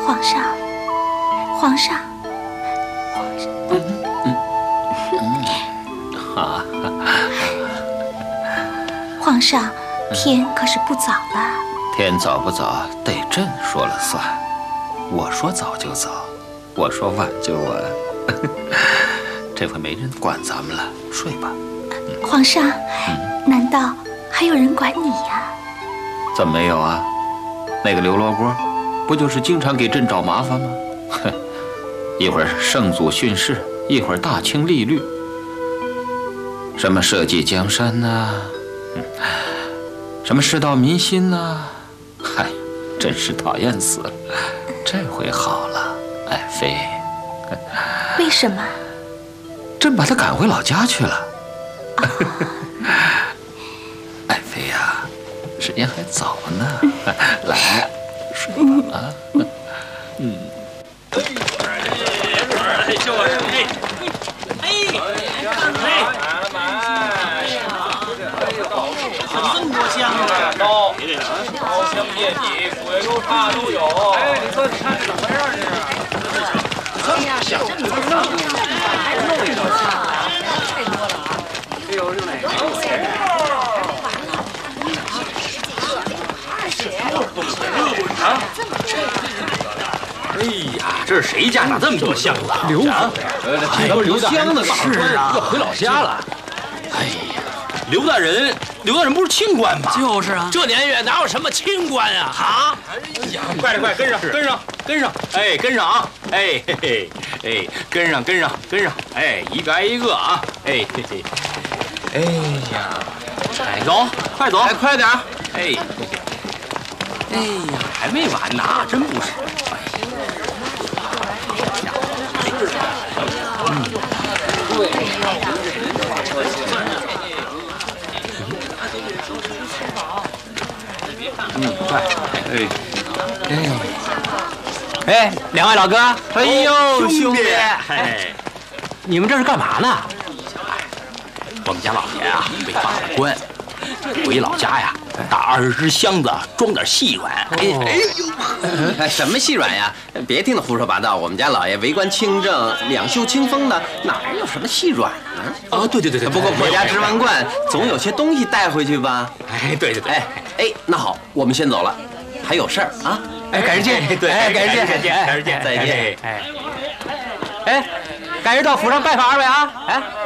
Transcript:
皇上，皇上，皇上，天可是不早了。 天早不早得朕说了算，我说早就早，我说晚就晚。这回没人管咱们了，睡吧。 皇上，难道还有人管你呀？ 怎么没有啊？那个刘罗锅，不就是经常给朕找麻烦吗？哼，一会儿圣祖训示，一会儿大清历律，什么社稷江山呐，什么世道民心呐，嗨，真是讨厌死了。这回好了，爱妃。 为什么？ 朕把他赶回老家去了。爱妃呀，时间还早呢，来，睡吧啊。 这么多香啊！高香叶底，水肉叉都有。哎，你说看怎么回事这是？这么香，这么香，还弄一道香，太多了啊！哎呦，就哪个？啊！哎呀，这是谁家长这么多香子？刘长，刘香的是啊，要回老家了。哎呀，刘大人不是清官吗？ 就是啊， 这年月哪有什么清官啊？啊！哎呀，快跟上！哎，跟上啊！哎嘿嘿，哎，跟上！哎，一个挨一个啊！哎嘿嘿，哎呀，哎，走，快走，哎，快点！哎，哎呀，还没完呢，真不是。快！哎，两位老哥，哎呦，兄弟，哎，你们这是干嘛呢？我们家老爷啊，被罢了官，回老家呀，打20只箱子，装点细软。哎呦，什么细软呀？别听他胡说八道。我们家老爷为官清正，两袖清风的，哪有什么细软呢？ 哦，对。 不过国家吃完惯，总有些东西带回去吧？ 哎，对。 哎，那好，我们先走了，还有事儿啊。 哎，改日见。对，哎，改日见， 再见。 哎，改日到府上拜访二位啊。哎。